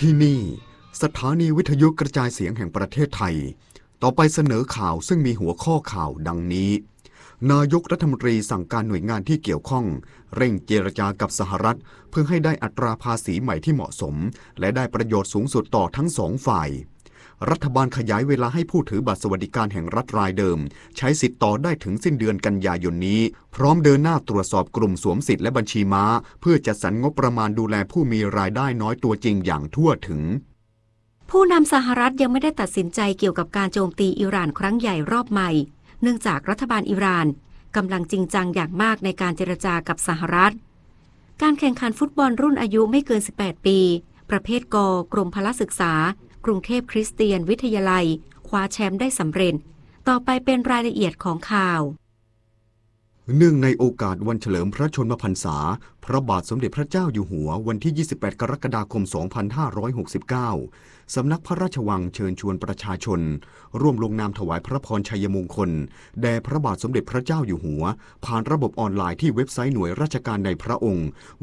ที่นี่สถานีวิทยุกระจายเสียงแห่งประเทศไทยต่อไปเสนอข่าวซึ่งมีหัวข้อข่าวดังนี้นายกรัฐมนตรีสั่งการหน่วยงานที่เกี่ยวข้องเร่งเจรจากับสหรัฐเพื่อให้ได้อัตราภาษีใหม่ที่เหมาะสมและได้ประโยชน์สูงสุดต่อทั้งสองฝ่ายรัฐบาลขยายเวลาให้ผู้ถือบัตรสวัสดิการแห่งรัฐรายเดิมใช้สิทธิ์ต่อได้ถึงสิ้นเดือนกันยายนนี้พร้อมเดินหน้าตรวจสอบกลุ่มสวมสิทธิ์และบัญชีม้าเพื่อจัดสรรงบประมาณดูแลผู้มีรายได้น้อยตัวจริงอย่างทั่วถึงผู้นำสหรัฐยังไม่ได้ตัดสินใจเกี่ยวกับการโจมตีอิหร่านครั้งใหญ่รอบใหม่เนื่องจากรัฐบาลอิหร่านกำลังจริงจังอย่างมากในการเจรจากับสหรัฐการแข่งขันฟุตบอลรุ่นอายุไม่เกิน18ปีประเภทกกรมพละศึกษากรุงเทพคริสเตียนวิทยาลัยคว้าแชมป์ได้สำเร็จต่อไปเป็นรายละเอียดของข่าวเนื่องในโอกาสวันเฉลิมพระชนมพรรษาพระบาทสมเด็จพระเจ้าอยู่หัววันที่28กรกฎาคม2569สำนักพระราชวังเชิญชวนประชาชนร่วมลงนามถวายพระพรชัยมงคลแด่พระบาทสมเด็จพระเจ้าอยู่หัวผ่านระบบออนไลน์ที่เว็บไซต์หน่วยราชการในพระองค์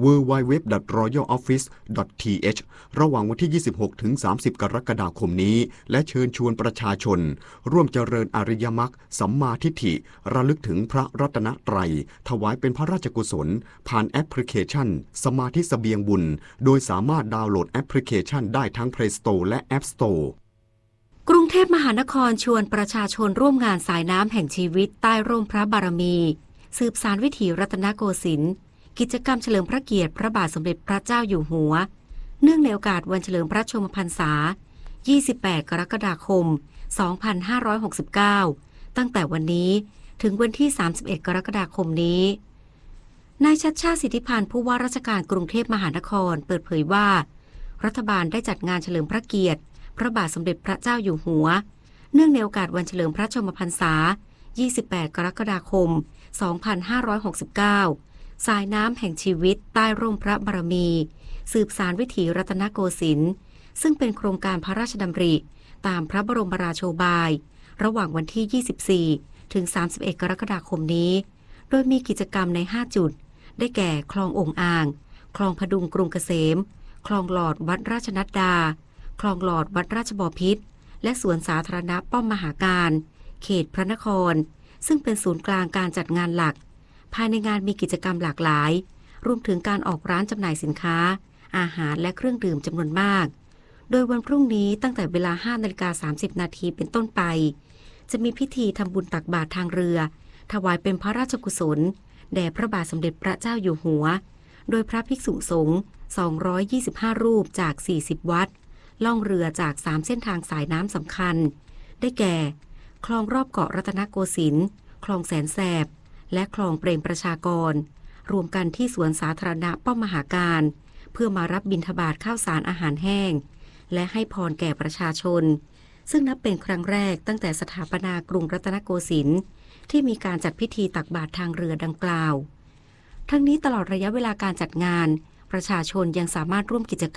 www.royaloffice.th ระหว่างวันที่26ถึง30กรกฎาคมนี้และเชิญชวนประชาชนร่วมเจริญอริยมรรคสัมมาทิฏฐิระลึกถึงพระรัตนตรัยถวายเป็นพระราชกุศลผ่านแอปพลิเคชันสมาธิเสบียงบุญโดยสามารถดาวน์โหลดแอปพลิเคชันได้ทั้ง Play Store และ App Store กรุงเทพมหานครชวนประชาชนร่วมงานสายน้ำแห่งชีวิตใต้ร่มพระบารมีสืบสานวิถีรัตนโกสินทร์กิจกรรมเฉลิมพระเกียรติพระบาทสมเด็จพระเจ้าอยู่หัวเนื่องในโอกาสวันเฉลิมพระชนมพรรษา28กรกฎาคม2569ตั้งแต่วันนี้ถึงวันที่31กรกฎาคมนี้นายชัชชาติสิทธิพันธ์ผู้ว่าราชการกรุงเทพมหานครเปิดเผยว่ารัฐบาลได้จัดงานเฉลิมพระเกียรติพระบาทสมเด็จพระเจ้าอยู่หัวเนื่องในโอกาสวันเฉลิมพระชนมพรรษา28กรกฎาคม2569สายน้ำแห่งชีวิตใต้ร่มพระบารมีสืบสานวิถีรัตนโกสินทร์ซึ่งเป็นโครงการพระราชดำริตามพระบรมราโชบายระหว่างวันที่24ถึง31กรกฎาคมนี้โดยมีกิจกรรมใน5จุดได้แก่คลององอ่างคลองพดุงกรุงเกษมคลองหลอดวัดราชนัดดาคลองหลอดวัดราชบพิตรและสวนสาธารณะป้อมมหาการเขตพระนครซึ่งเป็นศูนย์กลางการจัดงานหลักภายในงานมีกิจกรรมหลากหลายรวมถึงการออกร้านจำหน่ายสินค้าอาหารและเครื่องดื่มจำนวนมากโดยวันพรุ่งนี้ตั้งแต่เวลา 5:30 นาทีเป็นต้นไปจะมีพิธีทำบุญตักบาตรทางเรือถวายเป็นพระราชกุศลแด่พระบาทสมเด็จพระเจ้าอยู่หัวโดยพระภิกษุสงฆ์225รูปจาก40วัดล่องเรือจาก3เส้นทางสายน้ำสำคัญได้แก่คลองรอบเกาะรัตนโกสินทร์คลองแสนแสบและคลองเปรมประชากรรวมกันที่สวนสาธารณะป้อมมหาการเพื่อมารับบิณฑบาตข้าวสารอาหารแห้งและให้พรแก่ประชาชนซึ่งนับเป็นครั้งแรกตั้งแต่สถาปนากรุงรัตนโกสินทร์ที่มีการจัดพิธีตักบาตรทางเรือดังกล่าวทั้งนี้ตลอดระยะเวลาการจัดงานประชาชนยังสามารถร่วมกิจกรรม